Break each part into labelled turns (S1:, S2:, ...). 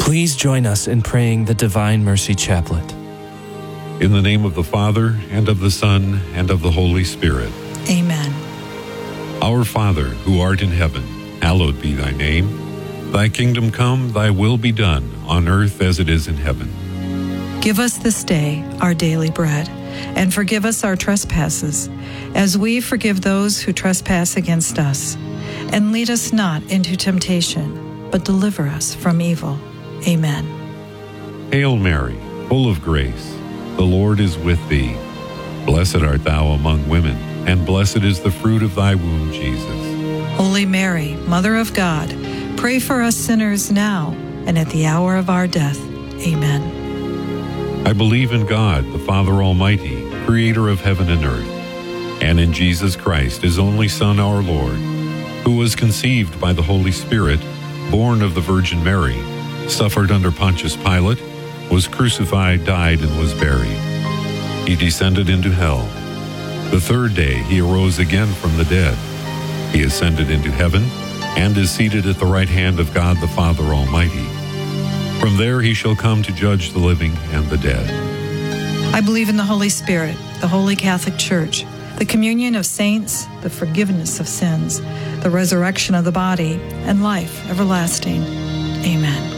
S1: Please join us in praying the Divine Mercy Chaplet.
S2: In the name of the Father, and of the Son, and of the Holy Spirit.
S3: Amen.
S2: Our Father, who art in heaven, hallowed be thy name. Thy kingdom come, thy will be done, on earth as it is in heaven.
S3: Give us this day our daily bread, and forgive us our trespasses, as we forgive those who trespass against us. And lead us not into temptation, but deliver us from evil. Amen.
S2: Hail Mary, full of grace, the Lord is with thee. Blessed art thou among women, and blessed is the fruit of thy womb, Jesus.
S3: Holy Mary, Mother of God, pray for us sinners now and at the hour of our death. Amen.
S2: I believe in God, the Father Almighty, creator of heaven and earth, and in Jesus Christ, his only Son, our Lord, who was conceived by the Holy Spirit, born of the Virgin Mary, suffered under Pontius Pilate, was crucified, died, and was buried. He descended into hell. The third day he arose again from the dead. He ascended into heaven and is seated at the right hand of God the Father Almighty. From there he shall come to judge the living and the dead.
S3: I believe in the Holy Spirit, the Holy Catholic Church, the communion of saints, the forgiveness of sins, the resurrection of the body, and life everlasting. Amen.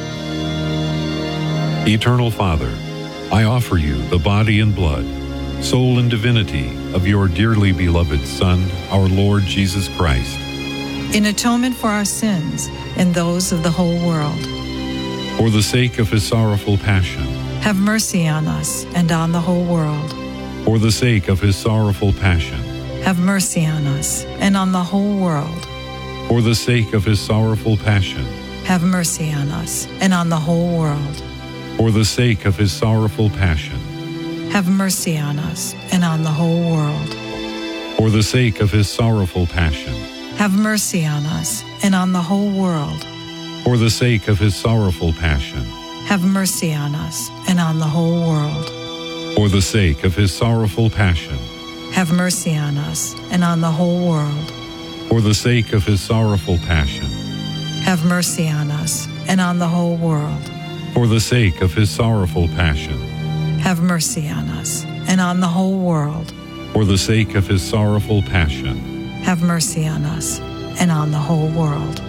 S2: Eternal Father, I offer you the body and blood, soul and divinity of your dearly beloved Son, our Lord Jesus Christ,
S3: in atonement for our sins and those of the whole world.
S2: For the sake of his sorrowful passion,
S3: have mercy on us and on the whole world.
S2: For the sake of his sorrowful passion,
S3: have mercy on us and on the whole world.
S2: For the sake of his sorrowful passion,
S3: have mercy on us and on the whole world.
S2: For the sake of his sorrowful passion,
S3: have mercy on us and on the whole world.
S2: For the sake of his sorrowful passion,
S3: have mercy on us and on the whole world.
S2: For the sake of his sorrowful passion,
S3: have mercy on us and on the whole world.
S2: For the sake of his sorrowful passion,
S3: have mercy on us and on the whole world.
S2: For the sake of his sorrowful passion,
S3: have mercy on us and on the whole world.
S2: For the sake of his sorrowful passion,
S3: have mercy on us and on the whole world.
S2: For the sake of his sorrowful passion,
S3: have mercy on us and on the whole world.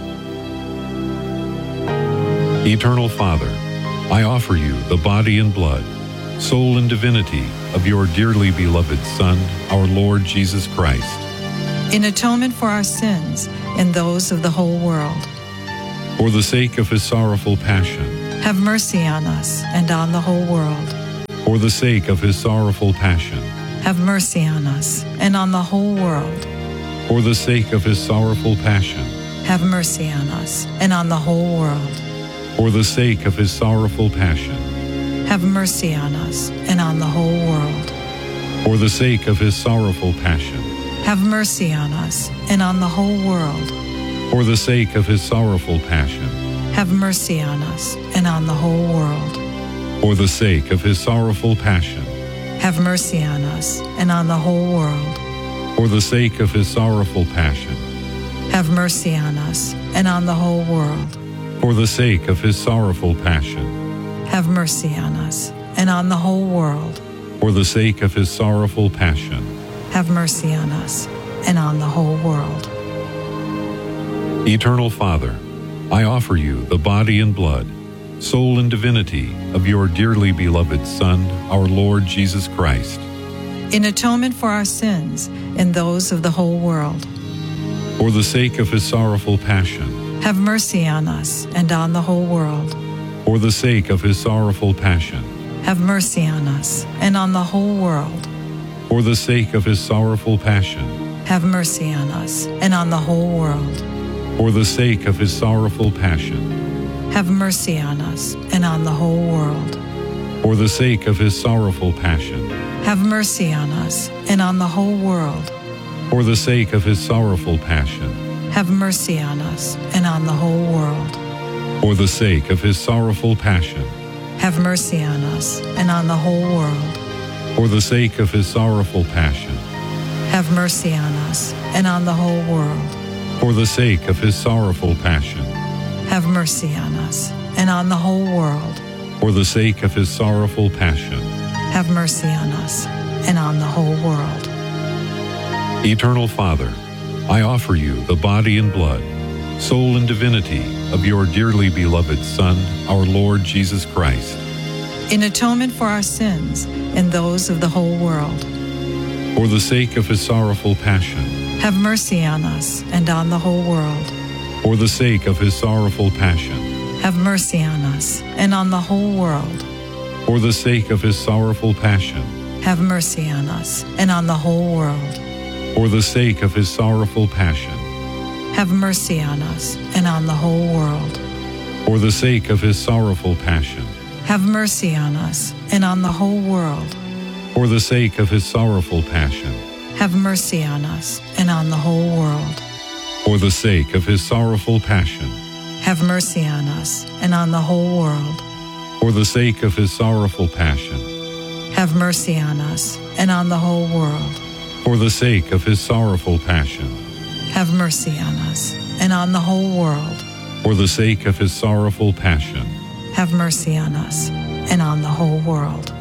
S2: Eternal Father, I offer you the body and blood, soul and divinity of your dearly beloved Son, our Lord Jesus Christ,
S3: in atonement for our sins and those of the whole world.
S2: For the sake of his sorrowful passion,
S3: have mercy on us and on the whole world.
S2: For the sake of his sorrowful passion,
S3: have mercy on us and on the whole world.
S2: For the sake of his sorrowful passion,
S3: have mercy on us and on the whole world.
S2: For the sake of his sorrowful passion,
S3: have mercy on us and on the whole world.
S2: For the sake of his sorrowful passion,
S3: have mercy on us and on the whole world.
S2: For the sake of his sorrowful passion,
S3: have mercy on us and on the whole world.
S2: For the sake of his sorrowful passion,
S3: have mercy on us and on the whole world.
S2: For the sake of his sorrowful passion,
S3: have mercy on us and on the whole world.
S2: For the sake of his sorrowful passion,
S3: have mercy on us and on the whole world.
S2: For the sake of his sorrowful passion,
S3: have mercy on us and on the whole world.
S2: Eternal Father, I offer you the body and blood, soul and divinity of your dearly beloved Son, our Lord Jesus Christ,
S3: in atonement for our sins and those of the whole world.
S2: For the sake of his sorrowful passion,
S3: have mercy on us and on the whole world.
S2: For the sake of his sorrowful passion,
S3: have mercy on us and on the whole world.
S2: For the sake of his sorrowful passion,
S3: have mercy on us and on the whole world.
S2: For the sake of his sorrowful passion,
S3: have mercy on us and on the whole world.
S2: For the sake of his sorrowful passion,
S3: have mercy on us and on the whole world.
S2: For the sake of his sorrowful passion,
S3: have mercy on us and on the whole world.
S2: For the sake of his sorrowful passion,
S3: have mercy on us and on the whole world.
S2: For the sake of his sorrowful passion,
S3: have mercy on us and on the whole world.
S2: For the sake of his sorrowful passion,
S3: have mercy on us and on the whole world.
S2: For the sake of his sorrowful passion,
S3: Have mercy on us and on the whole world.
S2: Eternal Father, I offer you the body and blood, soul and divinity of your dearly beloved Son, our Lord Jesus Christ,
S3: In atonement for our sins and those of the whole world.
S2: for the sake of his sorrowful passion,
S3: Have mercy on us and on the whole world.
S2: for the sake of his sorrowful passion,
S3: Have mercy on us and on the whole world.
S2: for the sake of his sorrowful passion,
S3: Have mercy on us and on the whole world.
S2: for the sake of his sorrowful passion,
S3: Have mercy on us and on the whole world.
S2: for the sake of his sorrowful passion,
S3: Have mercy on us and on the whole world.
S2: for the sake of his sorrowful passion,
S3: Have mercy on us and on the whole world.
S2: for the sake of his sorrowful passion,
S3: Have mercy on us and on the whole world.
S2: for the sake of his sorrowful passion,
S3: Have mercy on us and on the whole world.
S2: for the sake of his sorrowful passion,
S3: Have mercy on us and on the whole world.
S2: for the sake of his sorrowful passion.
S3: Have mercy on us and on the whole world.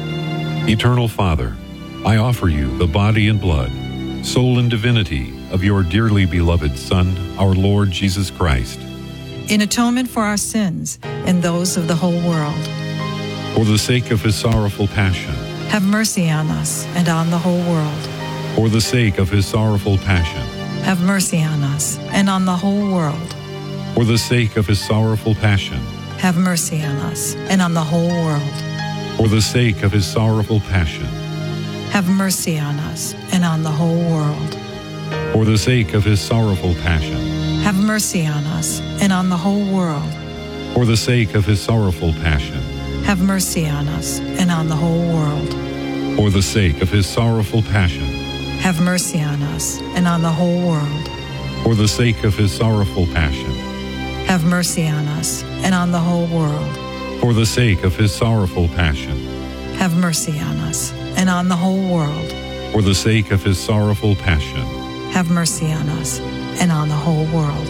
S2: Eternal Father, I offer you the body and blood, soul and divinity of your dearly beloved Son, our Lord Jesus Christ,
S3: In atonement for our sins and those of the whole world.
S2: for the sake of his sorrowful passion,
S3: Have mercy on us and on the whole world.
S2: for the sake of his sorrowful passion,
S3: Have mercy on us and on the whole world.
S2: for the sake of his sorrowful passion,
S3: Have mercy on us and on the whole world.
S2: for the sake of his sorrowful passion,
S3: Have mercy on us and on the whole world.
S2: for the sake of his sorrowful passion,
S3: Have mercy on us and on the whole world.
S2: for the sake of his sorrowful passion,
S3: Have mercy on us and on the whole world.
S2: for the sake of his sorrowful passion,
S3: Have mercy on us and on the whole world.
S2: for the sake of his sorrowful passion,
S3: Have mercy on us and on the whole world.
S2: for the sake of his sorrowful passion,
S3: Have mercy on us and on the whole world.
S2: for the sake of his sorrowful passion.
S3: Have mercy on us and on the whole world.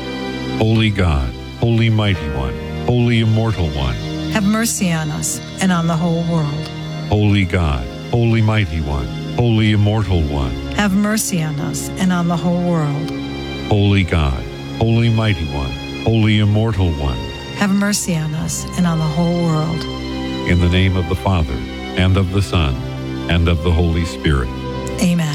S2: Holy God, Holy Mighty One, Holy Immortal One,
S3: Have mercy on us and on the whole world.
S2: Holy God, Holy Mighty One, Holy Immortal One,
S3: Have mercy on us and on the whole world.
S2: Holy God, Holy Mighty One, Holy Immortal One,
S3: Have mercy on us and on the whole world.
S2: in the name of the Father, and of the Son, and of the Holy Spirit.
S3: Amen.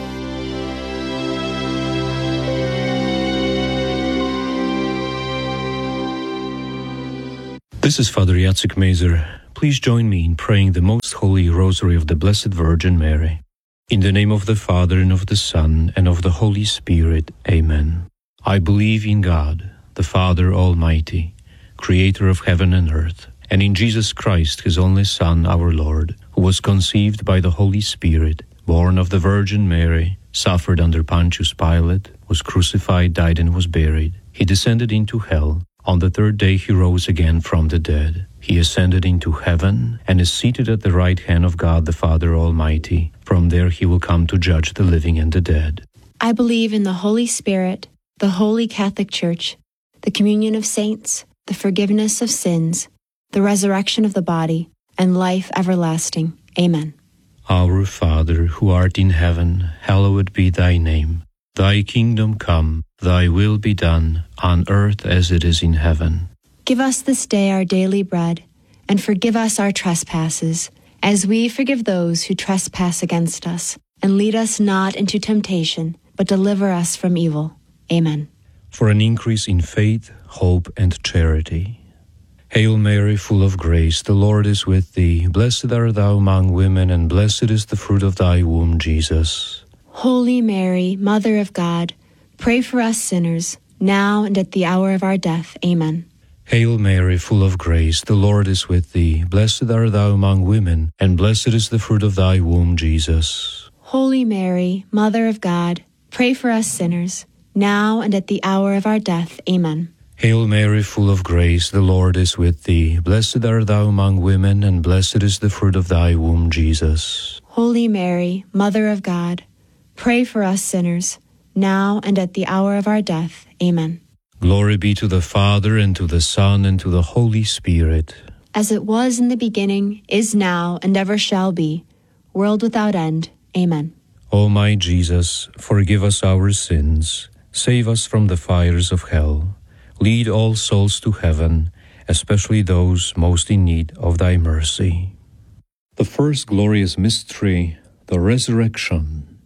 S1: This is Father Jacek Mazer. Please join me in praying the Most Holy Rosary of the Blessed Virgin Mary. In the name of the Father, and of the Son, and of the Holy Spirit. Amen. I believe in God, the Father Almighty, creator of heaven and earth, and in Jesus Christ, his only Son, our Lord, who was conceived by the Holy Spirit, born of the Virgin Mary, suffered under Pontius Pilate, was crucified, died, and was buried. He descended into hell. On the third day he rose again from the dead. He ascended into heaven and is seated at the right hand of God the Father Almighty. From there he will come to judge the living and the dead.
S4: I believe in the Holy Spirit, the Holy Catholic Church, the communion of saints, the forgiveness of sins, the resurrection of the body, and life everlasting. Amen.
S1: Our Father, who art in heaven, hallowed be thy name. Thy kingdom come, thy will be done, on earth as it is in heaven.
S4: Give us this day our daily bread, and forgive us our trespasses, as we forgive those who trespass against us. And lead us not into temptation, but deliver us from evil. Amen.
S1: For an increase in faith, hope, and charity. Hail Mary, full of grace, the Lord is with thee. Blessed art thou among women, and blessed is the fruit of thy womb, Jesus.
S4: Holy Mary, Mother of God, pray for us sinners, now and at the hour of our death. Amen.
S1: Hail Mary, full of grace, the Lord is with thee. Blessed art thou among women, and blessed is the fruit of thy womb, Jesus.
S4: Holy Mary, Mother of God, pray for us sinners, now and at the hour of our death. Amen.
S1: Hail Mary, full of grace, the Lord is with thee. Blessed art thou among women, and blessed is the fruit of thy womb, Jesus.
S4: Holy Mary, Mother of God, pray for us sinners, now and at the hour of our death. Amen.
S1: Glory be to the Father, and to the Son, and to the Holy Spirit.
S4: As it was in the beginning, is now, and ever shall be, world without end. Amen.
S1: O my Jesus, forgive us our sins, save us from the fires of hell, lead all souls to heaven, especially those most in need of thy mercy. The first glorious mystery, the resurrection.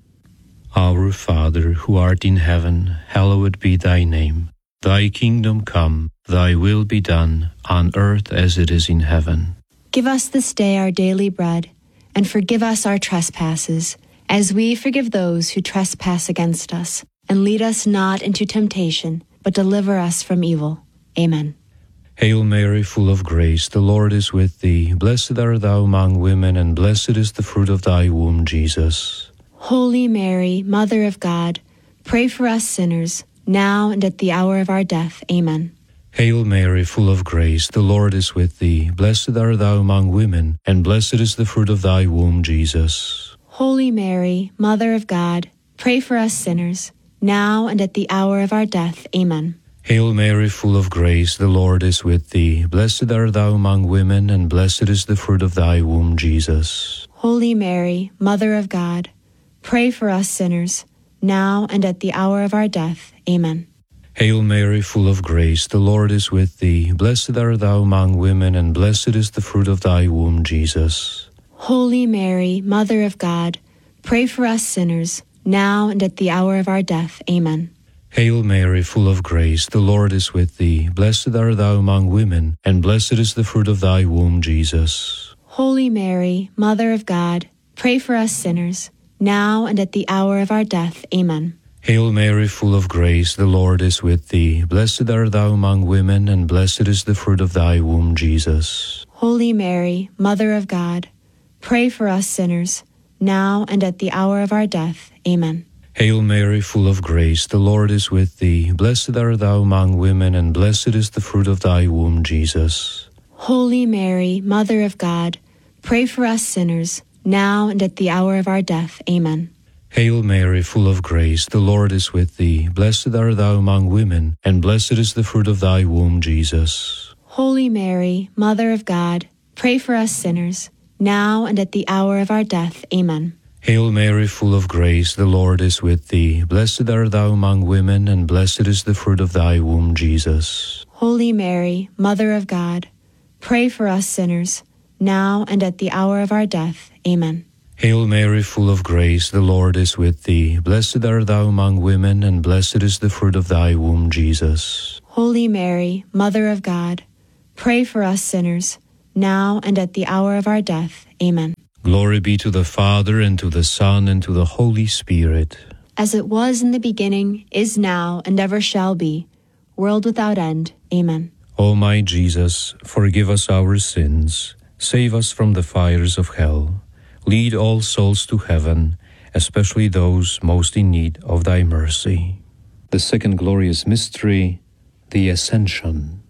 S1: Our Father, who art in heaven, hallowed be thy name. Thy kingdom come, thy will be done, on earth as it is in heaven.
S4: Give us this day our daily bread, and forgive us our trespasses, as we forgive those who trespass against us. And lead us not into temptation, but deliver us from evil. Amen.
S1: Hail Mary, full of grace, the Lord is with thee. Blessed art thou among women, and blessed is the fruit of thy womb, Jesus.
S4: Holy Mary, Mother of God, pray for us sinners, now and at the hour of our death. Amen.
S1: Hail Mary, full of grace, the Lord is with thee. Blessed art thou among women, and blessed is the fruit of thy womb, Jesus.
S4: Holy Mary, Mother of God, pray for us sinners, now and at the hour of our death. Amen.
S1: Hail Mary, full of grace, the Lord is with thee. Blessed art thou among women, and blessed is the fruit of thy womb, Jesus.
S4: Holy Mary, Mother of God, pray for us sinners, now and at the hour of our death. Amen.
S1: Hail Mary, full of grace, the Lord is with thee. Blessed art thou among women, and blessed is the fruit of thy womb, Jesus.
S4: Holy Mary, Mother of God, pray for us sinners, now and at the hour of our death. Amen.
S1: Hail Mary, full of grace, the Lord is with thee. Blessed art thou among women, and blessed is the fruit of thy womb, Jesus.
S4: Holy Mary, Mother of God, pray for us sinners, now and at the hour of our death. Amen.
S1: Hail Mary, full of grace, the Lord is with thee. Blessed art thou among women, and blessed is the fruit of thy womb, Jesus.
S4: Holy Mary, Mother of God, pray for us sinners, now and at the hour of our death. Amen.
S1: Hail Mary, full of grace, the Lord is with thee. Blessed art thou among women, and blessed is the fruit of thy womb, Jesus.
S4: Holy Mary, Mother of God, pray for us sinners, now and at the hour of our death. Amen.
S1: Hail Mary, full of grace, the Lord is with thee. Blessed art thou among women, and blessed is the fruit of thy womb, Jesus.
S4: Holy Mary, Mother of God, pray for us sinners, now and at the hour of our death. Amen.
S1: Hail Mary, full of grace, the Lord is with thee. Blessed art thou among women, and blessed is the fruit of thy womb, Jesus.
S4: Holy Mary, Mother of God, pray for us sinners, now and at the hour of our death. Amen.
S1: Hail Mary, full of grace, the Lord is with thee. Blessed art thou among women, and blessed is the fruit of thy womb, Jesus.
S4: Holy Mary, Mother of God, pray for us sinners, now and at the hour of our death. Amen.
S1: Glory be to the Father, and to the Son, and to the Holy Spirit.
S4: As it was in the beginning, is now, and ever shall be, world without end. Amen.
S1: O my Jesus, forgive us our sins, save us from the fires of hell, lead all souls to heaven, especially those most in need of thy mercy. The second glorious mystery, the Ascension.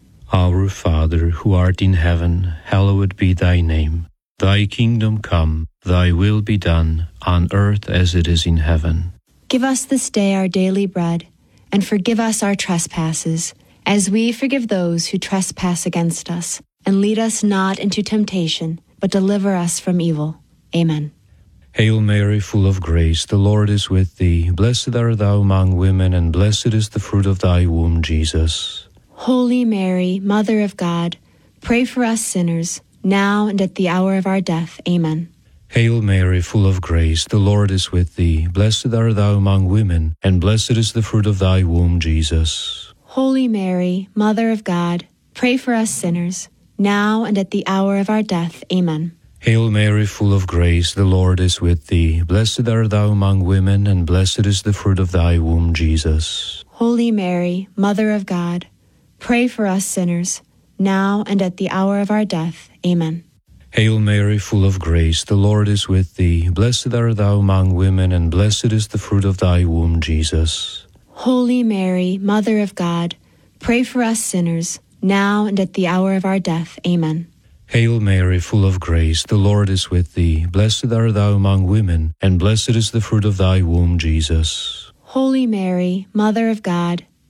S1: Our Father, who art in heaven, hallowed be thy name. Thy kingdom come, thy will be done, on earth as it is in heaven.
S4: Give us this day our daily bread, and forgive us our trespasses, as we forgive those who trespass against us. And lead us not into temptation, but deliver us from evil. Amen.
S1: Hail Mary, full of grace, the Lord is with thee. Blessed art thou among women, and blessed is the fruit of thy womb, Jesus.
S4: Holy Mary, Mother of God, pray for us sinners, now and at the hour of our death. Amen.
S1: Hail Mary, full of grace, the Lord is with thee. Blessed art thou among women, and blessed is the fruit of thy womb, Jesus.
S4: Holy Mary, Mother of God, pray for us sinners, now and at the hour of our death. Amen.
S1: Hail Mary, full of grace, the Lord is with thee. Blessed art thou among women, and blessed is the fruit of thy womb, Jesus.
S4: Holy Mary, Mother of God, pray for us sinners, now and at the hour of our death. Amen.
S1: Hail Mary, full of grace, the Lord is with thee. Blessed art thou among women, and blessed is the fruit of thy womb, Jesus.
S4: Holy Mary, Mother of God, pray for us sinners, now and at the hour of our death. Amen.
S1: Hail Mary, full of grace, the Lord is with thee. Blessed art thou among women, and blessed is the fruit of thy womb, Jesus.
S4: Holy Mary, Mother of God,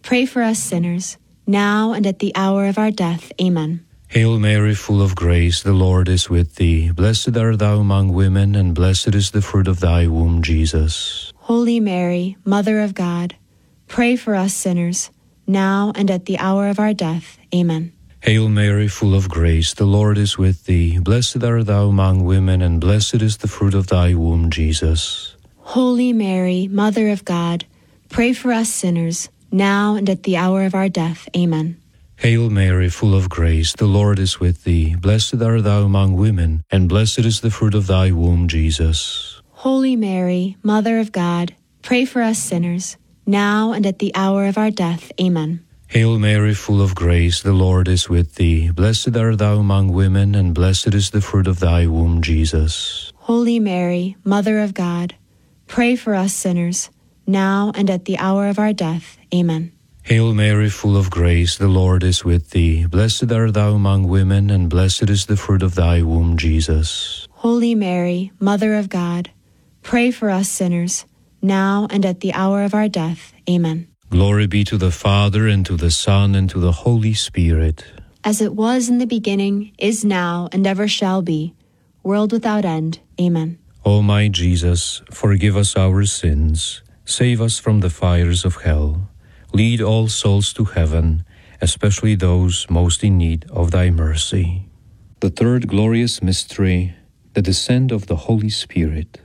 S4: pray for us sinners, now and at the hour of our death. Amen.
S1: Hail Mary, full of grace, the Lord is with thee. Blessed art thou among women, and blessed is the fruit of thy womb, Jesus.
S4: Holy Mary, Mother of God, pray for us sinners, now and at the hour of our death. Amen.
S1: Hail Mary, full of grace, the Lord is with thee. Blessed art thou among women, and blessed is the fruit of thy womb, Jesus.
S4: Holy Mary, Mother of God, pray for us sinners, now and at the hour of our death. Amen.
S1: Hail Mary, full of grace, the Lord is with thee. Blessed art thou among women, and blessed is the fruit of thy womb, Jesus.
S4: Holy Mary, Mother of God, pray for us sinners, now and at the hour of our death. Amen.
S1: Hail Mary, full of grace, the Lord is with thee. Blessed art thou among women, and blessed is the fruit of thy womb, Jesus.
S4: Holy Mary, Mother of God, pray for us sinners, now and at the hour of our death. Amen.
S1: Hail Mary, full of grace, the Lord is with thee. Blessed art thou among women, and blessed is the fruit of thy womb, Jesus.
S4: Holy Mary, Mother of God, pray for us sinners, now and at the hour of our death. Amen.
S1: Glory be to the Father, and to the Son, and to the Holy Spirit.
S4: As it was in the beginning, is now, and ever shall be, world without end. Amen.
S1: O my Jesus, forgive us our sins, save us from the fires of hell, lead all souls to heaven, especially those most in need of thy mercy. The third glorious mystery, the descent of the Holy Spirit.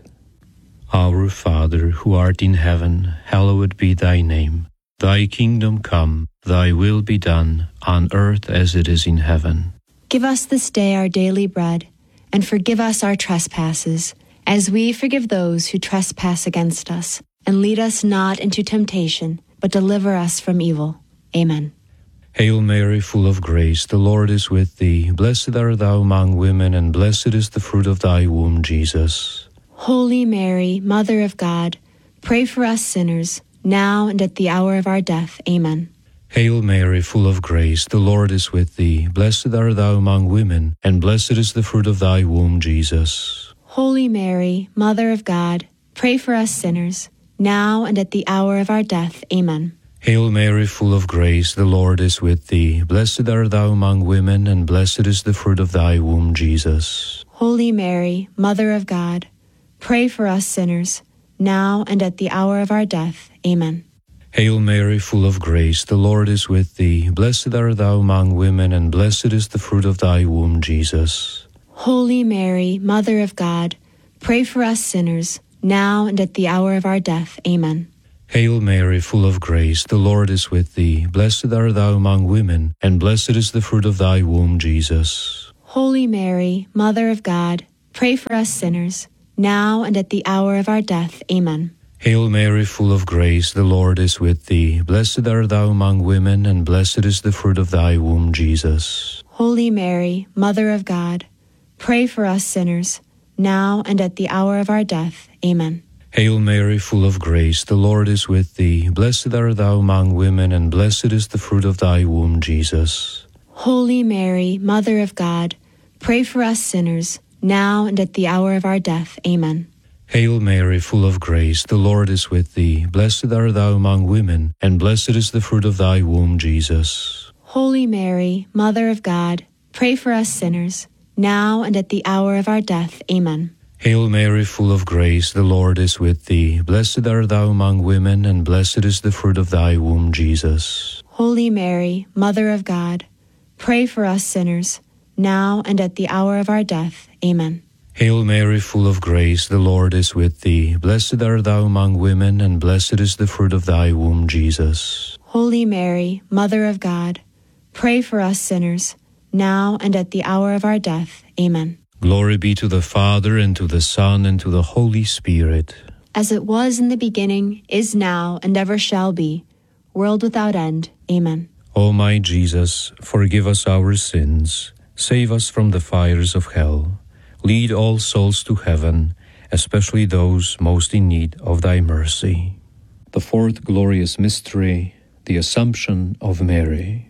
S1: Our Father, who art in heaven, hallowed be thy name. Thy kingdom come, thy will be done, on earth as it is in heaven.
S4: Give us this day our daily bread, and forgive us our trespasses, as we forgive those who trespass against us. And lead us not into temptation, but deliver us from evil. Amen.
S1: Hail Mary, full of grace, the Lord is with thee. Blessed art thou among women, and blessed is the fruit of thy womb, Jesus.
S4: Holy Mary, Mother of God, pray for us sinners, now and at the hour of our death. Amen.
S1: Hail Mary, full of grace, the Lord is with thee. Blessed art thou among women, and blessed is the fruit of thy womb, Jesus.
S4: Holy Mary, Mother of God, pray for us sinners, now and at the hour of our death. Amen.
S1: Hail Mary, full of grace, the Lord is with thee. Blessed art thou among women, and blessed is the fruit of thy womb, Jesus.
S4: Holy Mary, Mother of God, pray for us sinners, now and at the hour of our death. Amen.
S1: Hail Mary, full of grace, the Lord is with thee. Blessed art thou among women, and blessed is the fruit of thy womb, Jesus.
S4: Holy Mary, Mother of God, pray for us sinners, now and at the hour of our death. Amen.
S1: Hail Mary, full of grace, the Lord is with thee. Blessed art thou among women, and blessed is the fruit of thy womb, Jesus.
S4: Holy Mary, Mother of God, pray for us sinners, now and at the hour of our death. Amen.
S1: Hail Mary, full of grace, the Lord is with thee. Blessed art thou among women, and blessed is the fruit of thy womb, Jesus.
S4: Holy Mary, Mother of God, pray for us sinners, now and at the hour of our death. Amen.
S1: Hail Mary, full of grace, the Lord is with thee. Blessed art thou among women, and blessed is the fruit of thy womb, Jesus.
S4: Holy Mary, Mother of God, pray for us sinners, now and at the hour of our death. Amen.
S1: Hail Mary, full of grace, the Lord is with thee. Blessed art thou among women, and blessed is the fruit of thy womb, Jesus.
S4: Holy Mary, Mother of God, pray for us sinners, now and at the hour of our death. Amen.
S1: Hail Mary, full of grace, the Lord is with thee. Blessed art thou among women, and blessed is the fruit of thy womb, Jesus.
S4: Holy Mary, Mother of God, pray for us sinners, now and at the hour of our death. Amen.
S1: Hail Mary, full of grace, the Lord is with thee. Blessed art thou among women, and blessed is the fruit of thy womb, Jesus.
S4: Holy Mary, Mother of God, pray for us sinners, now and at the hour of our death. Amen.
S1: Glory be to the Father, and to the Son, and to the Holy Spirit.
S4: As it was in the beginning, is now, and ever shall be, world without end. Amen.
S1: O my Jesus, forgive us our sins, save us from the fires of hell, lead all souls to heaven, especially those most in need of thy mercy. The fourth glorious mystery, the Assumption of Mary.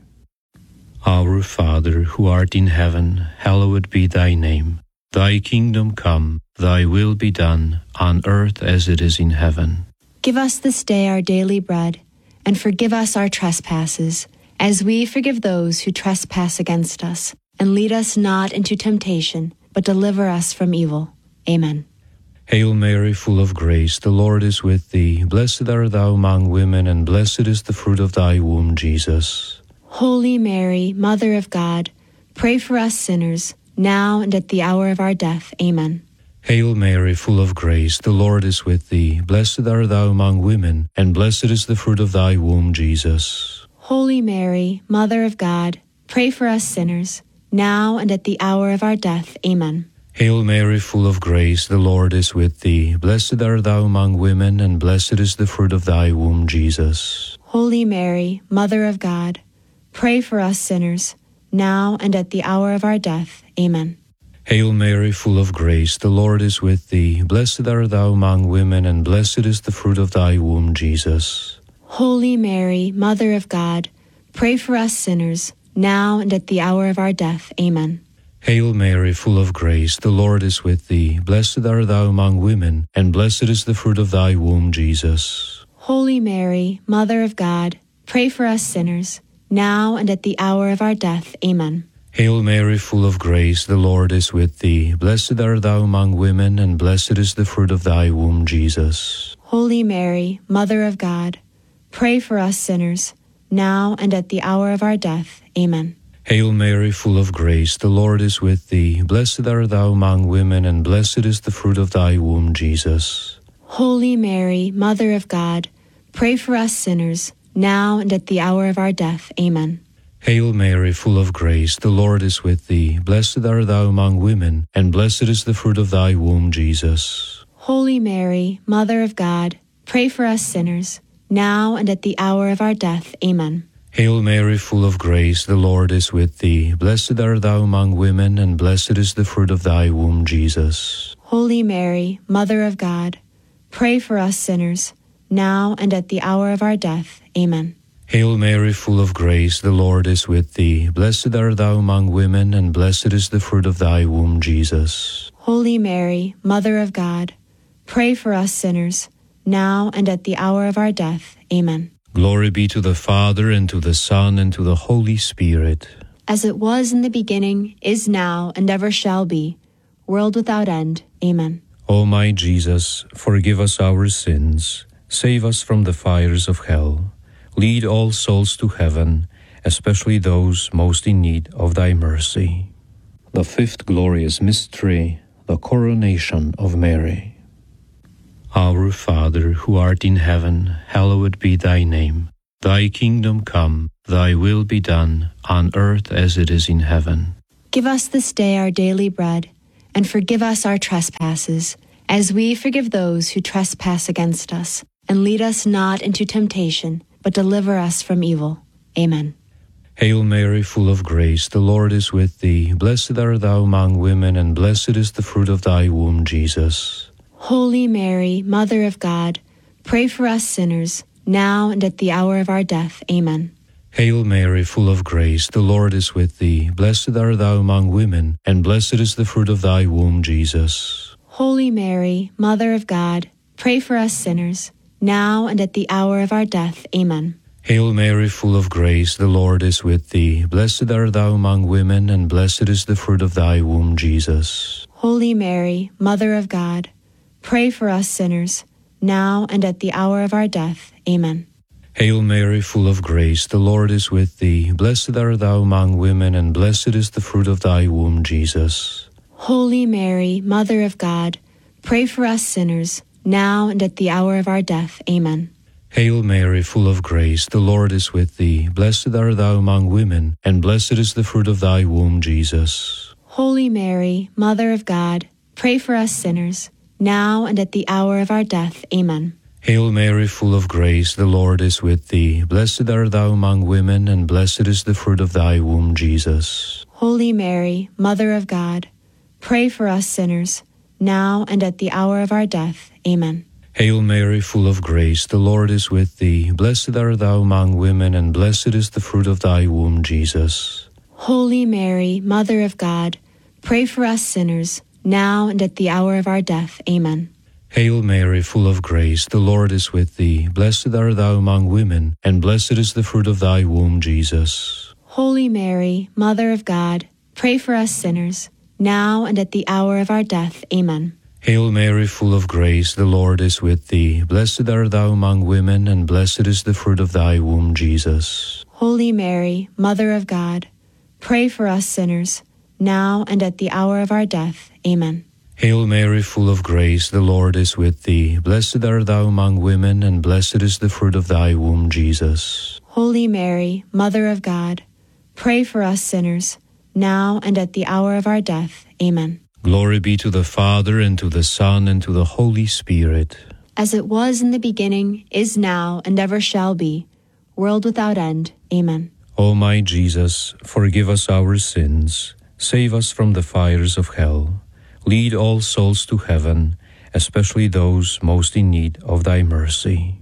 S1: Our Father, who art in heaven, hallowed be thy name. Thy kingdom come, thy will be done, on earth as it is in heaven.
S4: Give us this day our daily bread, and forgive us our trespasses, as we forgive those who trespass against us. And lead us not into temptation, but deliver us from evil. Amen.
S1: Hail Mary, full of grace, the Lord is with thee. Blessed art thou among women, and blessed is the fruit of thy womb, Jesus.
S4: Holy Mary, Mother of God, pray for us sinners, now and at the hour of our death. Amen.
S1: Hail Mary, full of grace, the Lord is with thee. Blessed art thou among women, and blessed is the fruit of thy womb, Jesus.
S4: Holy Mary, Mother of God, pray for us sinners, now and at the hour of our death. Amen.
S1: Hail Mary, full of grace, the Lord is with thee. Blessed art thou among women, and blessed is the fruit of thy womb, Jesus.
S4: Holy Mary, Mother of God, pray for us sinners, now and at the hour of our death. Amen.
S1: Hail Mary, full of grace, the Lord is with thee. Blessed art thou among women, and blessed is the fruit of thy womb, Jesus.
S4: Holy Mary, Mother of God, pray for us sinners, now and at the hour of our death. Amen.
S1: Hail Mary, full of grace, the Lord is with thee. Blessed art thou among women, and blessed is the fruit of thy womb, Jesus.
S4: Holy Mary, Mother of God, pray for us sinners, now and at the hour of our death. Amen.
S1: Hail Mary, full of grace, the Lord is with thee. Blessed art thou among women, and blessed is the fruit of thy womb, Jesus.
S4: Holy Mary, Mother of God, pray for us sinners, now and at the hour of our death. Amen.
S1: Hail Mary, full of grace, the Lord is with thee. Blessed art thou among women, and blessed is the fruit of thy womb, Jesus.
S4: Holy Mary, Mother of God, pray for us sinners, now and at the hour of our death. Amen.
S1: Hail Mary, full of grace, the Lord is with thee. Blessed art thou among women, and blessed is the fruit of thy womb, Jesus.
S4: Holy Mary, Mother of God, pray for us sinners, now and at the hour of our death. Amen.
S1: Hail Mary, full of grace, the Lord is with thee. Blessed art thou among women, and blessed is the fruit of thy womb, Jesus.
S4: Holy Mary, Mother of God, pray for us sinners, now and at the hour of our death. Amen.
S1: Hail Mary, full of grace, the Lord is with thee. Blessed art thou among women, and blessed is the fruit of thy womb, Jesus.
S4: Holy Mary, Mother of God, pray for us sinners, now and at the hour of our death. Amen.
S1: Glory be to the Father, and to the Son, and to the Holy Spirit.
S4: As it was in the beginning, is now, and ever shall be, world without end. Amen.
S1: O my Jesus, forgive us our sins, save us from the fires of hell, lead all souls to heaven, especially those most in need of thy mercy. The fifth glorious mystery, the coronation of Mary. Our Father, who art in heaven, hallowed be thy name. Thy kingdom come, thy will be done, on earth as it is in heaven.
S4: Give us this day our daily bread, and forgive us our trespasses, as we forgive those who trespass against us. And lead us not into temptation, but deliver us from evil. Amen.
S1: Hail Mary, full of grace, the Lord is with thee. Blessed art thou among women, and blessed is the fruit of thy womb, Jesus.
S4: Holy Mary, Mother of God, pray for us sinners, now and at the hour of our death. Amen.
S1: Hail Mary, full of grace, the Lord is with thee. Blessed art thou among women, and blessed is the fruit of thy womb, Jesus.
S4: Holy Mary, Mother of God, pray for us sinners, now and at the hour of our death. Amen.
S1: Hail Mary, full of grace, the Lord is with thee. Blessed art thou among women, and blessed is the fruit of thy womb, Jesus.
S4: Holy Mary, Mother of God, pray for us sinners, now and at the hour of our death. Amen.
S1: Hail Mary, full of grace, the Lord is with thee. Blessed art thou among women, and blessed is the fruit of thy womb, Jesus.
S4: Holy Mary, Mother of God, pray for us sinners, now and at the hour of our death. Amen.
S1: Hail Mary, full of grace, the Lord is with thee. Blessed art thou among women, and blessed is the fruit of thy womb, Jesus.
S4: Holy Mary, Mother of God, pray for us sinners, now and at the hour of our death. Amen.
S1: Hail Mary, full of grace, the Lord is with thee. Blessed art thou among women, and blessed is the fruit of thy womb, Jesus.
S4: Holy Mary, Mother of God, pray for us sinners, now and at the hour of our death. Amen.
S1: Hail Mary, full of grace, the Lord is with thee. Blessed art thou among women, and blessed is the fruit of thy womb, Jesus.
S4: Holy Mary, Mother of God, pray for us sinners, now and at the hour of our death. Amen.
S1: Hail Mary, full of grace, the Lord is with thee. Blessed art thou among women, and blessed is the fruit of thy womb, Jesus.
S4: Holy Mary, Mother of God, pray for us sinners, now and at the hour of our death. Amen.
S1: Hail Mary, full of grace, the Lord is with thee. Blessed art thou among women, and blessed is the fruit of thy womb, Jesus.
S4: Holy Mary, Mother of God, pray for us sinners, now and at the hour of our death. Amen.
S1: Hail Mary, full of grace, the Lord is with thee. Blessed art thou among women, and blessed is the fruit of thy womb, Jesus.
S4: Holy Mary, Mother of God, pray for us sinners, now and at the hour of our death. Amen.
S1: Glory be to the Father, and to the Son, and to the Holy Spirit.
S4: As it was in the beginning, is now, and ever shall be, world without end. Amen.
S1: O my Jesus, forgive us our sins, save us from the fires of hell, lead all souls to heaven, especially those most in need of thy mercy.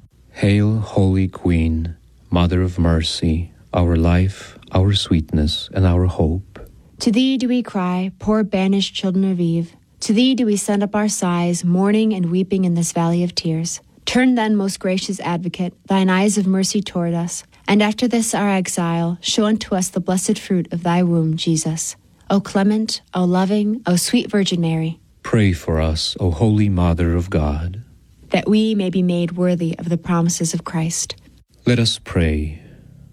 S1: Hail, Holy Queen, Mother of Mercy, our life, our sweetness, and our hope.
S4: To thee do we cry, poor banished children of Eve. To thee do we send up our sighs, mourning and weeping in this valley of tears. Turn then, most gracious Advocate, thine eyes of mercy toward us, and after this our exile, show unto us the blessed fruit of thy womb, Jesus. O clement, O loving, O sweet Virgin Mary,
S1: Pray for us, O Holy Mother of God,
S4: that we may be made worthy of the promises of Christ.
S1: Let us pray.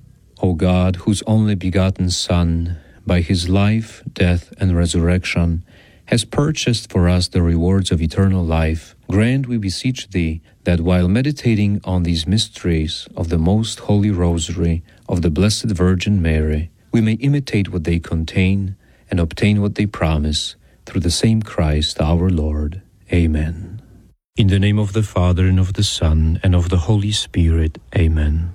S1: O God, whose only begotten Son, by his life, death, and resurrection, has purchased for us the rewards of eternal life, grant, we beseech thee, that while meditating on these mysteries of the most holy Rosary of the Blessed Virgin Mary, we may imitate what they contain and obtain what they promise, through the same Christ our Lord. Amen. In the name of the Father, and of the Son, and of the Holy Spirit. Amen.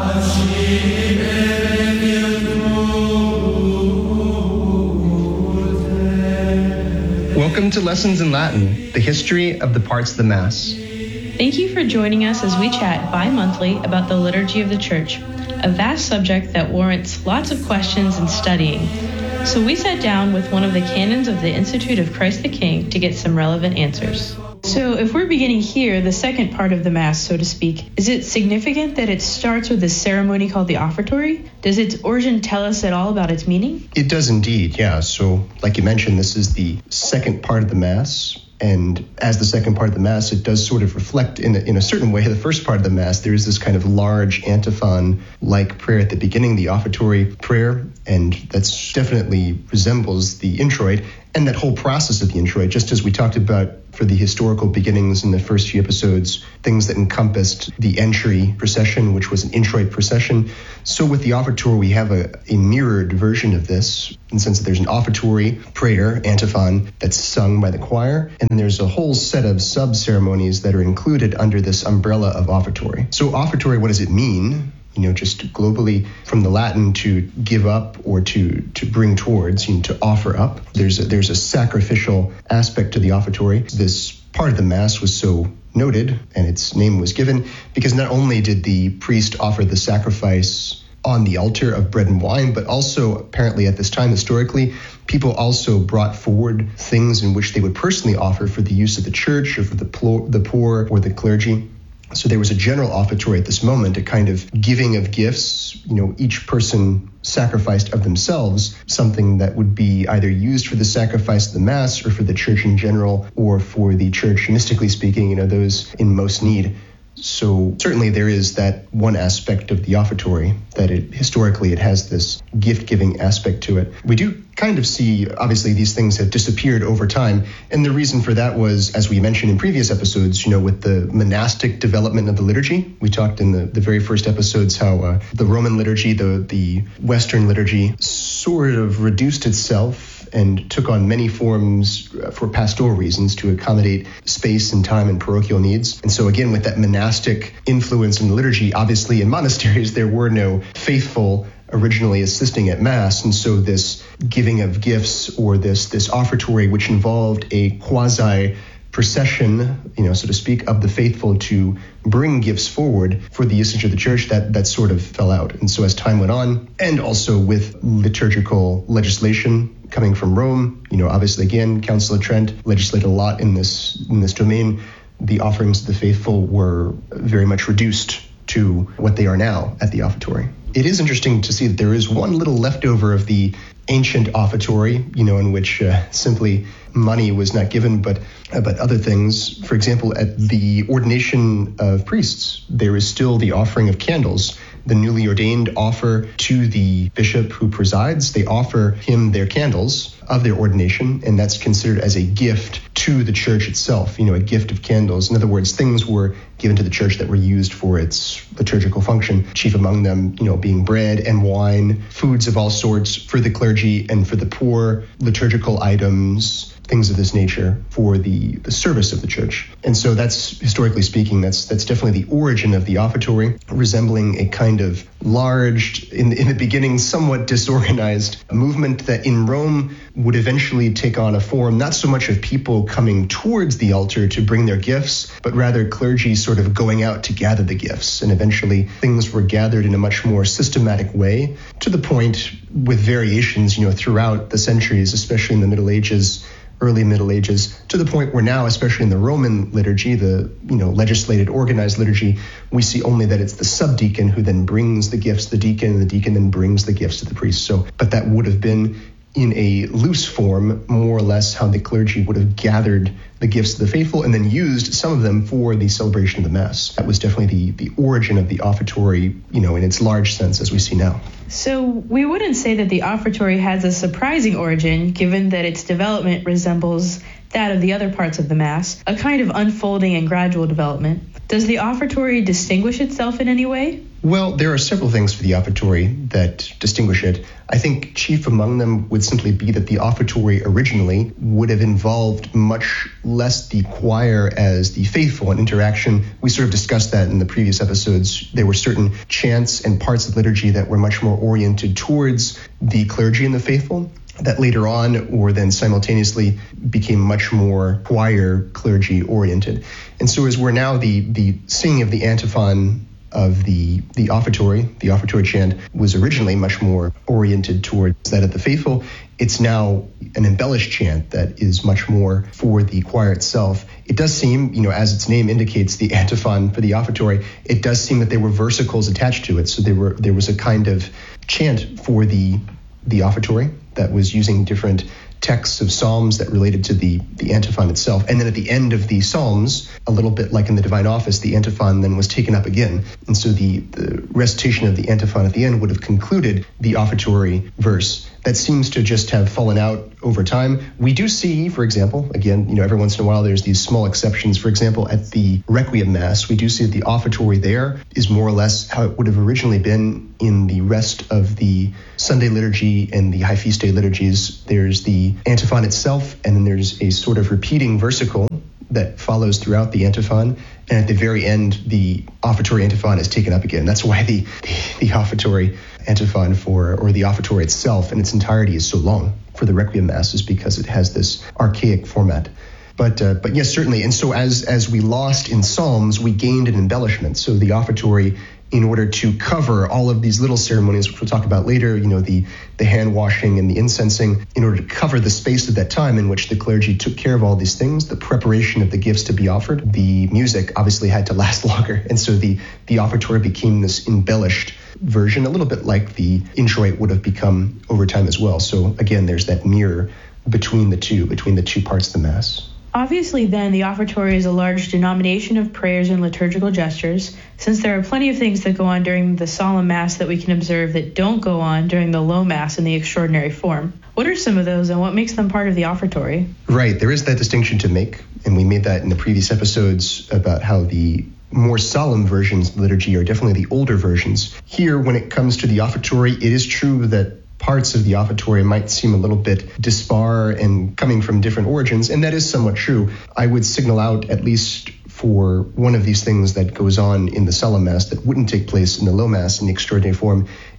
S5: Welcome to Lessons in Latin, the history of the parts of the Mass.
S6: Thank you for joining us as we chat bi-monthly about the liturgy of the Church, a vast subject that warrants lots of questions and studying. So we sat down with one of the canons of the Institute of Christ the King to get some relevant answers. So if we're beginning here, the second part of the Mass, so to speak, is it significant that it starts with a ceremony called the offertory? Does its origin tell us at all about its meaning?
S5: It does indeed, yeah. So, like you mentioned, this is the second part of the Mass. And as the second part of the Mass, it does sort of reflect in a certain way the first part of the Mass. There is this kind of large antiphon-like prayer at the beginning, the offertory prayer, and that's definitely resembles the introit and that whole process of the introit, just as we talked about for the historical beginnings in the first few episodes, things that encompassed the entry procession, which was an introit procession. So with the offertory, we have a mirrored version of this, in the sense that there's an offertory prayer, antiphon, that's sung by the choir, and there's a whole set of sub-ceremonies that are included under this umbrella of offertory. So offertory, what does it mean? Just globally from the Latin to give up or to bring towards, to offer up. There's a sacrificial aspect to the offertory. This part of the Mass was so noted, and its name was given, because not only did the priest offer the sacrifice on the altar of bread and wine, but also apparently at this time historically, people also brought forward things in which they would personally offer for the use of the church or for the poor or the clergy. So there was a general offertory at this moment, a kind of giving of gifts. Each person sacrificed of themselves something that would be either used for the sacrifice of the Mass or for the church in general, or for the church, mystically speaking, those in most need. So certainly there is that one aspect of the offertory, that historically it has this gift-giving aspect to it. We do kind of see, obviously, these things have disappeared over time. And the reason for that was, as we mentioned in previous episodes, with the monastic development of the liturgy. We talked in the very first episodes how the Roman liturgy, the Western liturgy, sort of reduced itself and took on many forms for pastoral reasons to accommodate space and time and parochial needs. And so again, with that monastic influence in the liturgy, obviously in monasteries there were no faithful originally assisting at Mass. And so this giving of gifts or this offertory, which involved a quasi procession, so to speak, of the faithful to bring gifts forward for the usage of the church, that sort of fell out. And so as time went on, and also with liturgical legislation coming from Rome, obviously again, Council of Trent legislated a lot in this domain. The offerings of the faithful were very much reduced to what they are now at the offertory. It is interesting to see that there is one little leftover of the ancient offertory, in which simply money was not given, but other things. For example, at the ordination of priests, there is still the offering of candles. The newly ordained offer to the bishop who presides. They offer him their candles of their ordination, and that's considered as a gift to the church itself, a gift of candles. In other words, things were given to the church that were used for its liturgical function, chief among them, being bread and wine, foods of all sorts for the clergy and for the poor, liturgical items, things of this nature for the service of the church. And so that's, historically speaking, that's definitely the origin of the offertory, resembling a kind of large, in the beginning, somewhat disorganized movement that in Rome would eventually take on a form, not so much of people coming towards the altar to bring their gifts, but rather clergy sort of going out to gather the gifts. And eventually things were gathered in a much more systematic way, to the point with variations, throughout the centuries, especially in the Middle Ages, early Middle Ages, to the point where now, especially in the Roman liturgy, the legislated, organized liturgy, we see only that it's the subdeacon who then brings the gifts to the deacon, and the deacon then brings the gifts to the priest. So, but that would have been in a loose form, more or less how the clergy would have gathered the gifts of the faithful and then used some of them for the celebration of the Mass. That was definitely the origin of the offertory, in its large sense as we see now.
S6: So we wouldn't say that the offertory has a surprising origin, given that its development resembles that of the other parts of the Mass, a kind of unfolding and gradual development. Does the offertory distinguish itself in any way?
S5: Well, there are several things for the offertory that distinguish it. I think chief among them would simply be that the offertory originally would have involved much less the choir as the faithful and interaction. We sort of discussed that in the previous episodes. There were certain chants and parts of liturgy that were much more oriented towards the clergy and the faithful, that later on, or then simultaneously, became much more choir clergy oriented. And so as we're now the singing of the antiphon of the offertory chant was originally much more oriented towards that of the faithful. It's now an embellished chant that is much more for the choir itself. It does seem, as its name indicates, the antiphon for the offertory, it does seem that there were versicles attached to it. So there was a kind of chant for the offertory that was using different texts of psalms that related to the antiphon itself. And then at the end of the psalms, a little bit like in the divine office, the antiphon then was taken up again. And so the recitation of the antiphon at the end would have concluded the offertory verse. That seems to just have fallen out over time. We do see, for example, again, every once in a while there's these small exceptions. For example, at the Requiem Mass, we do see that the offertory there is more or less how it would have originally been in the rest of the Sunday liturgy and the High Feast Day liturgies. There's the antiphon itself, and then there's a sort of repeating versicle that follows throughout the antiphon. And at the very end, the offertory antiphon is taken up again. That's why the offertory antiphon or the offertory itself in its entirety is so long for the Requiem Mass, is because it has this archaic format. But yes, certainly. And so as we lost in Psalms, we gained an embellishment. So the offertory, in order to cover all of these little ceremonies, which we'll talk about later, the hand washing and the incensing, in order to cover the space of that time in which the clergy took care of all these things, the preparation of the gifts to be offered, the music obviously had to last longer. And so the offertory became this embellished version, a little bit like the introit would have become over time as well. So again, there's that mirror between the two parts of the Mass.
S6: Obviously, then, the offertory is a large denomination of prayers and liturgical gestures, since there are plenty of things that go on during the solemn Mass that we can observe that don't go on during the low Mass in the extraordinary form. What are some of those, and what makes them part of the offertory? Right,
S5: there is that distinction to make, and we made that in the previous episodes about how the more solemn versions of liturgy are definitely the older versions. Here, when it comes to the offertory, it is true that parts of the offertory might seem a little bit dispar and coming from different origins, and that is somewhat true. I would signal out, at least for one of these things that goes on in the solemn Mass that wouldn't take place in the low Mass in the extraordinary form,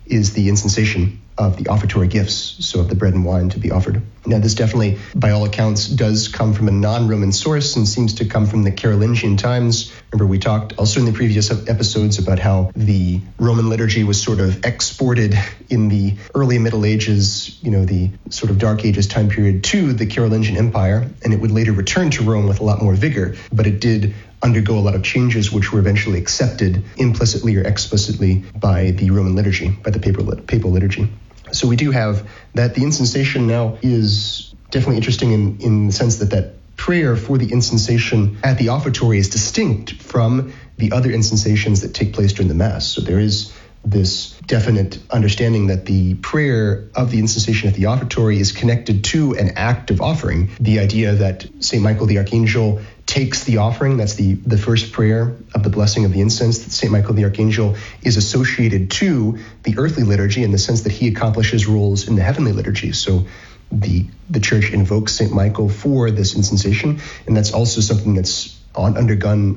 S5: is the incensation of the offertory gifts, so of the bread and wine to be offered. Now, this definitely, by all accounts, does come from a non-Roman source and seems to come from the Carolingian times. Remember, we talked also in the previous episodes about how the Roman liturgy was sort of exported in the early Middle Ages, the sort of Dark Ages time period, to the Carolingian Empire, and it would later return to Rome with a lot more vigor, but it did undergo a lot of changes which were eventually accepted implicitly or explicitly by the Roman liturgy, by the papal liturgy. So we do have that. The incensation now is definitely interesting in the sense that prayer for the incensation at the offertory is distinct from the other incensations that take place during the Mass. So there is this definite understanding that the prayer of the incensation at the offertory is connected to an act of offering. The idea that St. Michael the Archangel takes the offering, that's the first prayer of the blessing of the incense, that St. Michael the Archangel is associated to the earthly liturgy in the sense that he accomplishes roles in the heavenly liturgy. So the Church invokes St. Michael for this incensation, and that's also something that's undergone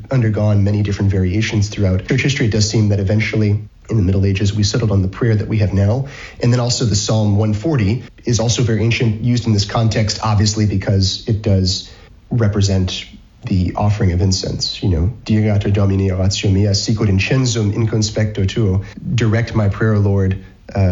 S5: many different variations throughout church history. It does seem that eventually in the Middle Ages we settled on the prayer that we have now. And then also the Psalm 140 is also very ancient, used in this context, obviously because it does represent the offering of incense. Dirigate Domine oratio mea, sicut incensum in conspecto tuo. Direct my prayer, Lord,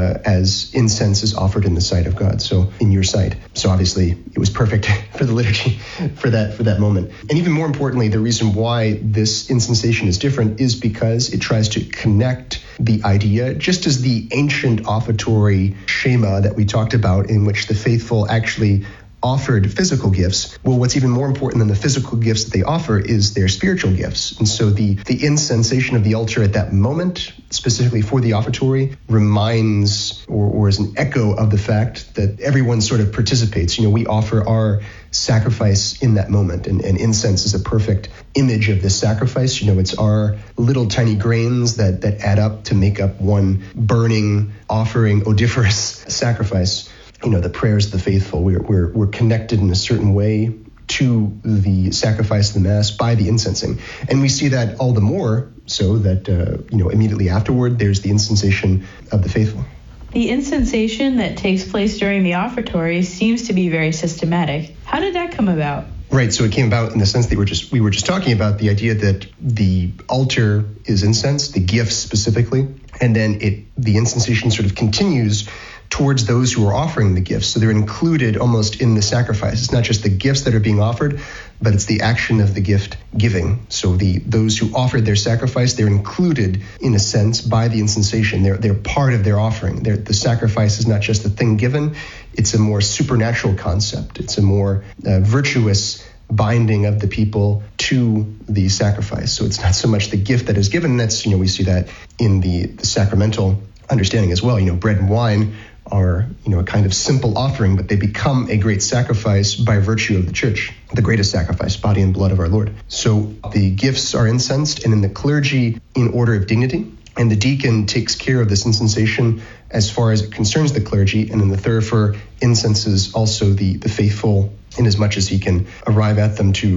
S5: as incense is offered in the sight of God, so in your sight. So obviously it was perfect for the liturgy for that moment. And even more importantly, the reason why this incensation is different is because it tries to connect the idea, just as the ancient offertory schema that we talked about, in which the faithful actually offered physical gifts. Well, what's even more important than the physical gifts that they offer is their spiritual gifts. And so the incensation of the altar at that moment, specifically for the offertory, reminds or is an echo of the fact that everyone sort of participates. We offer our sacrifice in that moment, and incense is a perfect image of this sacrifice. It's our little tiny grains that add up to make up one burning, offering, odoriferous sacrifice. The prayers of the faithful, we're connected in a certain way to the sacrifice of the Mass by the incensing. And we see that all the more so that, immediately afterward, there's the incensation of the faithful.
S6: The incensation that takes place during the offertory seems to be very systematic. How did that come about?
S5: Right, so it came about in the sense that we were just talking about the idea that the altar is incense, the gifts specifically, and then the incensation sort of continues towards those who are offering the gifts. So they're included almost in the sacrifice. It's not just the gifts that are being offered, but it's the action of the gift giving. So those who offered their sacrifice, they're included in a sense by the incensation. They're part of their offering. The sacrifice is not just the thing given, it's a more supernatural concept. It's a more virtuous binding of the people to the sacrifice. So it's not so much the gift that is given. That's, we see that in the sacramental understanding as well. Bread and wine are, a kind of simple offering, but they become a great sacrifice by virtue of the church, the greatest sacrifice, body and blood of our Lord. So the gifts are incensed, and in the clergy in order of dignity, and the deacon takes care of this incensation as far as it concerns the clergy, and then the thurifer incenses also the faithful in as much as he can arrive at them to